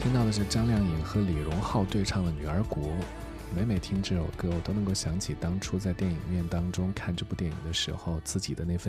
听到的是张靓颖和李荣浩对唱的《女儿国》。每每听这首歌，我都能够想起当初在电影院当中看这部电影的时候，自己的那份